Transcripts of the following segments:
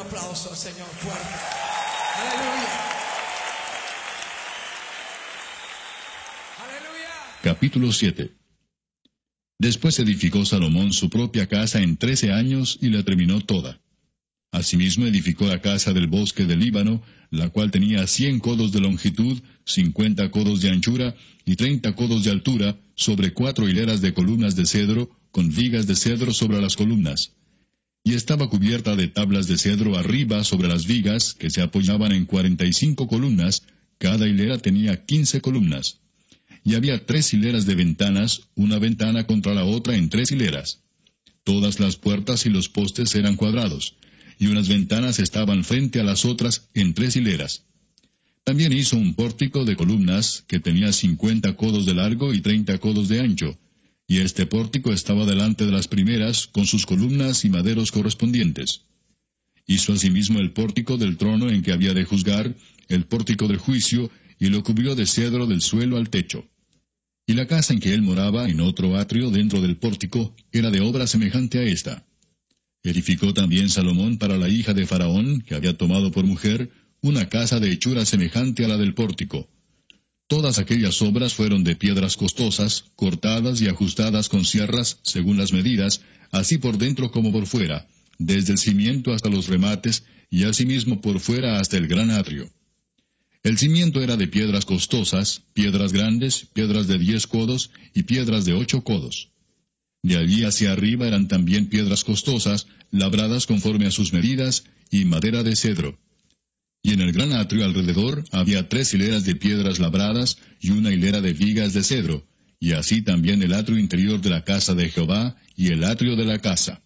aplauso al Señor fuerte. Aleluya. Aleluya. Capítulo 7. Después edificó Salomón su propia casa en 13 años y la terminó toda. Asimismo edificó la casa del bosque del Líbano, la cual tenía 100 codos de longitud, 50 codos de anchura y 30 codos de altura, sobre 4 hileras de columnas de cedro, con vigas de cedro sobre las columnas. Y estaba cubierta de tablas de cedro arriba sobre las vigas, que se apoyaban en 45 columnas, cada hilera tenía 15 columnas. Y había 3 hileras de ventanas, una ventana contra la otra en 3 hileras. Todas las puertas y los postes eran cuadrados, y unas ventanas estaban frente a las otras en 3 hileras. También hizo un pórtico de columnas, que tenía 50 codos de largo y 30 codos de ancho, y este pórtico estaba delante de las primeras, con sus columnas y maderos correspondientes. Hizo asimismo el pórtico del trono en que había de juzgar, el pórtico del juicio, y lo cubrió de cedro del suelo al techo. Y la casa en que él moraba, en otro atrio dentro del pórtico, era de obra semejante a esta. Edificó también Salomón para la hija de Faraón, que había tomado por mujer, una casa de hechura semejante a la del pórtico. Todas aquellas obras fueron de piedras costosas, cortadas y ajustadas con sierras, según las medidas, así por dentro como por fuera, desde el cimiento hasta los remates, y asimismo por fuera hasta el gran atrio. El cimiento era de piedras costosas, piedras grandes, piedras de 10 codos y piedras de 8 codos. De allí hacia arriba eran también piedras costosas, labradas conforme a sus medidas, y madera de cedro. Y en el gran atrio alrededor había 3 hileras de piedras labradas y una hilera de vigas de cedro, y así también el atrio interior de la casa de Jehová y el atrio de la casa.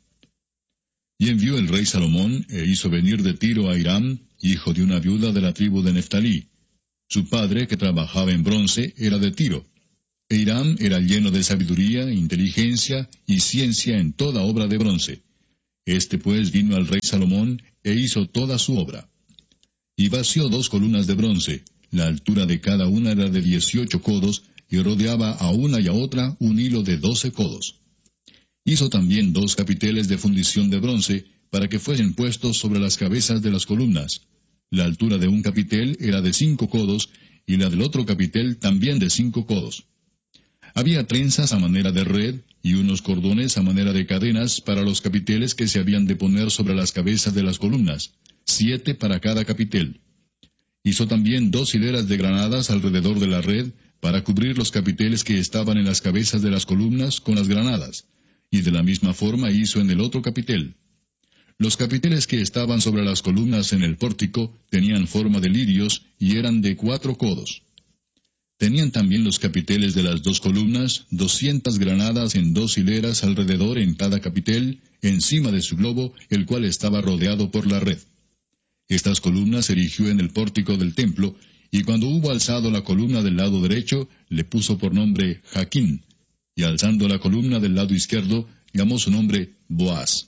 Y envió el rey Salomón, e hizo venir de Tiro a Hiram, hijo de una viuda de la tribu de Neftalí. Su padre, que trabajaba en bronce, era de Tiro. E Hiram era lleno de sabiduría, inteligencia y ciencia en toda obra de bronce. Este pues vino al rey Salomón, e hizo toda su obra. Y vació 2 columnas de bronce, la altura de cada una era de 18 codos, y rodeaba a una y a otra un hilo de 12 codos. Hizo también 2 capiteles de fundición de bronce, para que fuesen puestos sobre las cabezas de las columnas. La altura de un capitel era de 5 codos, y la del otro capitel también de 5 codos. Había trenzas a manera de red, y unos cordones a manera de cadenas para los capiteles que se habían de poner sobre las cabezas de las columnas, 7 para cada capitel. Hizo también 2 hileras de granadas alrededor de la red, para cubrir los capiteles que estaban en las cabezas de las columnas con las granadas, y de la misma forma hizo en el otro capitel. Los capiteles que estaban sobre las columnas en el pórtico tenían forma de lirios, y eran de 4 codos. Tenían también los capiteles de las 2 columnas, 200 granadas en 2 hileras alrededor en cada capitel, encima de su globo, el cual estaba rodeado por la red. Estas columnas erigió en el pórtico del templo, y cuando hubo alzado la columna del lado derecho, le puso por nombre Jaquín, y alzando la columna del lado izquierdo, llamó su nombre Boaz.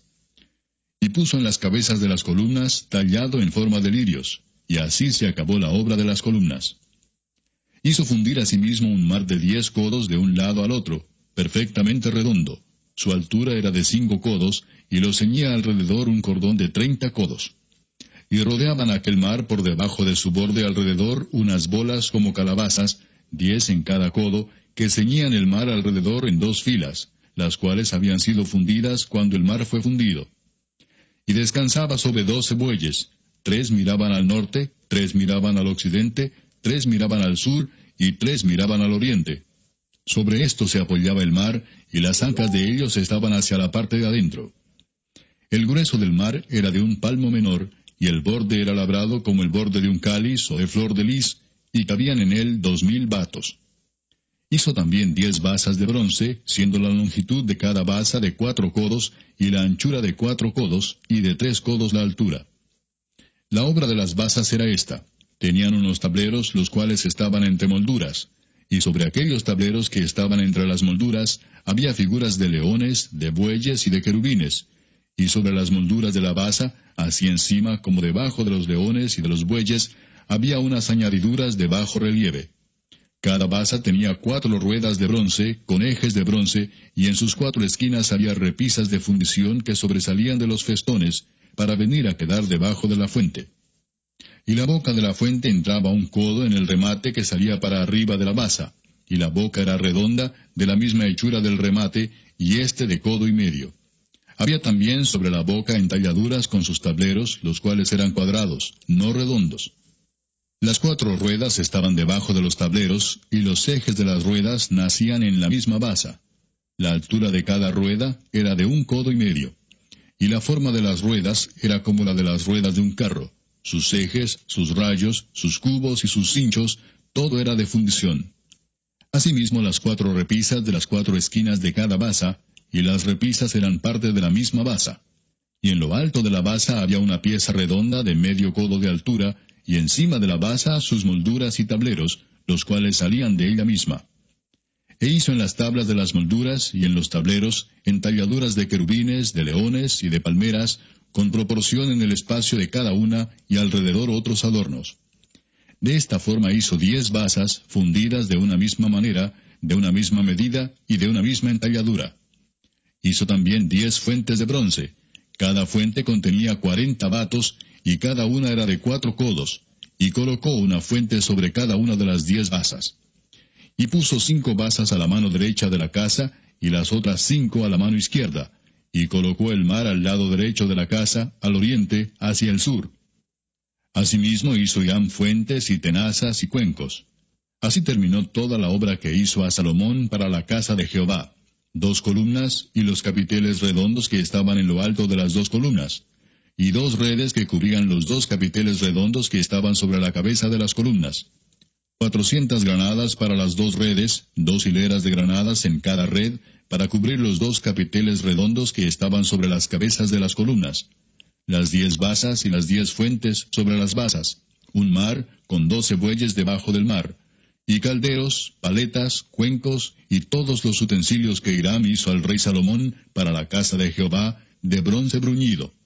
Y puso en las cabezas de las columnas tallado en forma de lirios, y así se acabó la obra de las columnas. Hizo fundir asimismo un mar de 10 codos de un lado al otro, perfectamente redondo. Su altura era de 5 codos, y lo ceñía alrededor un cordón de 30 codos. Y rodeaban aquel mar por debajo de su borde alrededor unas bolas como calabazas, 10 en cada codo, que ceñían el mar alrededor en 2 filas, las cuales habían sido fundidas cuando el mar fue fundido. Y descansaba sobre 12 bueyes, 3 miraban al norte, 3 miraban al occidente, 3 miraban al sur, y 3 miraban al oriente. Sobre esto se apoyaba el mar, y las ancas de ellos estaban hacia la parte de adentro. El grueso del mar era de un palmo menor, y el borde era labrado como el borde de un cáliz o de flor de lis, y cabían en él 2000 batos. Hizo también 10 basas de bronce, siendo la longitud de cada basa de 4 codos, y la anchura de 4 codos, y de 3 codos la altura. La obra de las basas era esta. Tenían unos tableros, los cuales estaban entre molduras, y sobre aquellos tableros que estaban entre las molduras, había figuras de leones, de bueyes y de querubines, y sobre las molduras de la basa, así encima como debajo de los leones y de los bueyes, había unas añadiduras de bajo relieve. Cada basa tenía 4 ruedas de bronce, con ejes de bronce, y en sus 4 esquinas había repisas de fundición que sobresalían de los festones, para venir a quedar debajo de la fuente. Y la boca de la fuente entraba un codo en el remate que salía para arriba de la basa, y la boca era redonda, de la misma hechura del remate, y de codo y medio. Había también sobre la boca entalladuras con sus tableros, los cuales eran cuadrados, no redondos. Las 4 ruedas estaban debajo de los tableros, y los ejes de las ruedas nacían en la misma basa. La altura de cada rueda era de 1 codo y medio, y la forma de las ruedas era como la de las ruedas de un carro. Sus ejes, sus rayos, sus cubos y sus cinchos, todo era de fundición. Asimismo, las 4 repisas de las 4 esquinas de cada basa, y las repisas eran parte de la misma basa. Y en lo alto de la basa había una pieza redonda de medio codo de altura, y encima de la basa sus molduras y tableros, los cuales salían de ella misma. E hizo en las tablas de las molduras y en los tableros entalladuras de querubines, de leones y de palmeras, con proporción en el espacio de cada una, y alrededor otros adornos. De esta forma hizo 10 basas, fundidas de una misma manera, de una misma medida y de una misma entalladura. Hizo también 10 fuentes de bronce. Cada fuente contenía 40 batos, y cada una era de 4 codos, y colocó una fuente sobre cada una de las 10 basas. Y puso 5 basas a la mano derecha de la casa, y las otras 5 a la mano izquierda, y colocó el mar al lado derecho de la casa, al oriente, hacia el sur. Asimismo hizo Hiram fuentes y tenazas y cuencos. Así terminó toda la obra que hizo a Salomón para la casa de Jehová: 2 columnas, y los capiteles redondos que estaban en lo alto de las 2 columnas, y 2 redes que cubrían los 2 capiteles redondos que estaban sobre la cabeza de las columnas. 400 granadas para las 2 redes, 2 hileras de granadas en cada red, para cubrir los 2 capiteles redondos que estaban sobre las cabezas de las columnas. Las 10 basas y las 10 fuentes sobre las basas, un mar con 12 bueyes debajo del mar, y calderos, paletas, cuencos, y todos los utensilios que Hiram hizo al rey Salomón para la casa de Jehová, de bronce bruñido.